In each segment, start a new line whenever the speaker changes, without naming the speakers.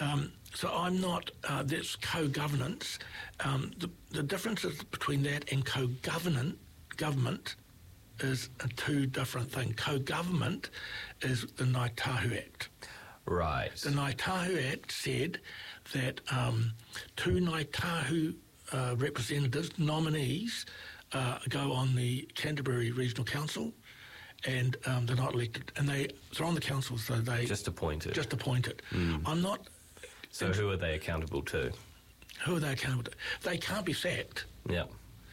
So I'm not, that's co-governance. The differences between that and government is a two different things. Co-government is the Ngāi Tahu Act.
Right.
The Ngāi Tahu Act said that two Ngāi Tahu representatives, nominees, go on the Canterbury Regional Council, and they're not elected. And they're on the council, so they...
Just appointed.
Just appointed. I'm not...
So who are they accountable to?
Who are they accountable to? They can't be sacked.
Yeah.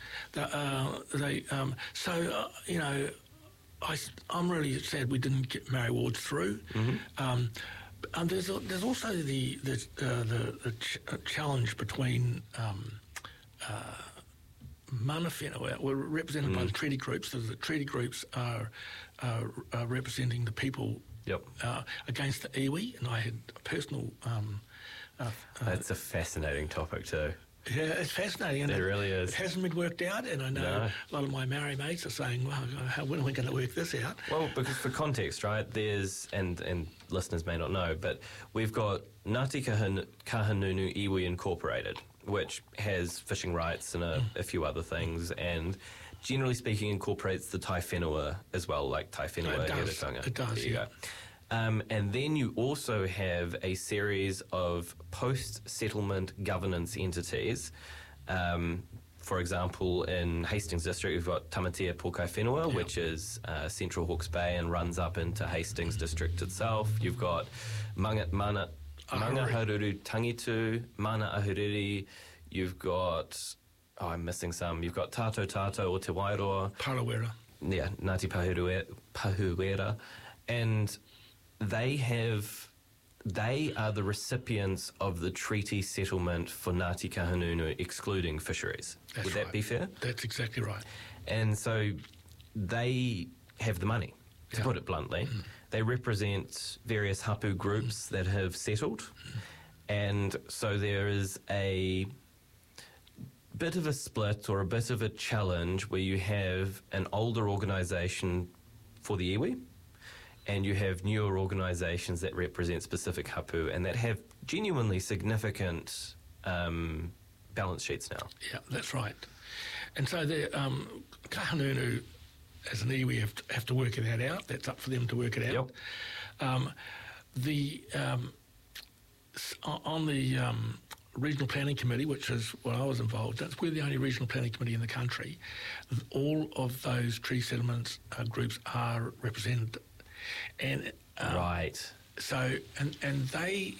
I'm really sad we didn't get Mary Ward through. And there's also the challenge between mana whenua. We're represented by the treaty groups. So the treaty groups are representing the people against the iwi, and I had a personal...
That's a fascinating topic too.
Yeah, it's fascinating. And
it really is.
It hasn't been worked out, and I know a lot of my Maori mates are saying, well, when are we going to work this out?
Well, because for context, right, there's, and listeners may not know, but we've got Ngāti Kahungunu Iwi Incorporated, which has fishing rights and a few other things, and generally speaking incorporates the Tai Whenua as well, like Tai Whenua Heretaunga.
It does,
there you go. And then you also have a series of post-settlement governance entities. For example, in Hastings District, we've got Tamatea Pokai Whenua, which is Central Hawke's Bay and runs up into Hastings District itself. You've got Mangahururu Tangitu, Mana Ahuriri. You've got, I'm missing some. You've got Tato or Te Wairoa.
Parawera.
Yeah, Ngāti Pahuwera. And they are the recipients of the treaty settlement for Ngāti Kahungunu, excluding fisheries. Would that be fair?
That's exactly right.
And so they have the money, to put it bluntly. They represent various hapu groups that have settled. And so there is a bit of a split or a bit of a challenge where you have an older organisation for the iwi, and you have newer organisations that represent specific hapu and that have genuinely significant balance sheets now.
Yeah, that's right. And so the Kahungunu, as an iwi, have to work that out. That's up for them to work it out.
Yep.
On the Regional Planning Committee, which is what I was involved in, we're the only regional planning committee in the country. All of those tree settlements groups are represented. And
right.
So and they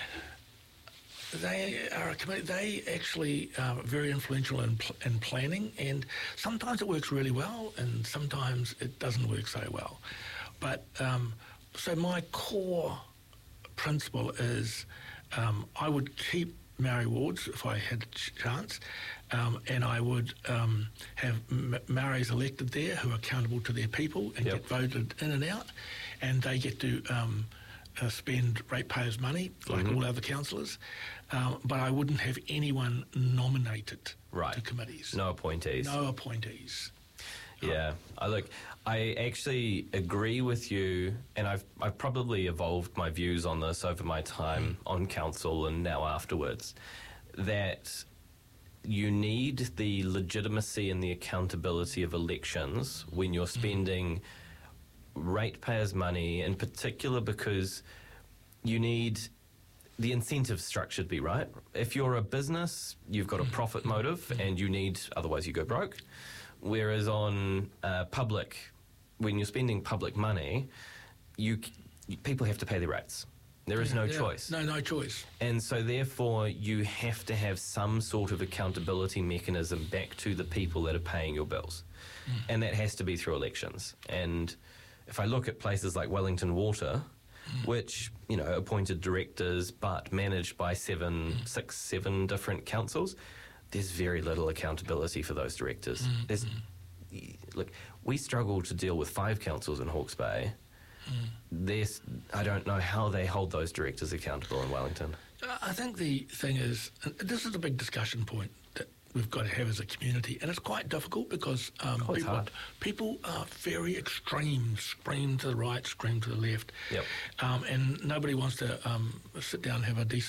are a committee. They actually are very influential in planning, and sometimes it works really well, and sometimes it doesn't work so well. But so my core principle is I would keep Maori wards if I had a chance, and I would have Maoris elected there who are accountable to their people and get voted in and out, and they get to spend ratepayers' money like all other councillors, but I wouldn't have anyone nominated to committees.
No appointees.
No appointees.
Yeah, I actually agree with you, and I've probably evolved my views on this over my time on council and now afterwards, that you need the legitimacy and the accountability of elections when you're spending ratepayers' money, in particular because you need the incentive structure to be right. If you're a business, you've got a profit motive and you need, otherwise you go broke. Whereas on public, when you're spending public money, people have to pay their rates. There is no choice.
No choice.
And so therefore you have to have some sort of accountability mechanism back to the people that are paying your bills. And that has to be through elections. And if I look at places like Wellington Water, which, appointed directors but managed by 7 different councils, there's very little accountability for those directors. Look, we struggle to deal with 5 councils in Hawke's Bay. I don't know how they hold those directors accountable in Wellington.
I think the thing is, this is a big discussion point that we've got to have as a community, and it's quite difficult because people are very extreme, scream to the right, scream to the left, and nobody wants to sit down and have a decent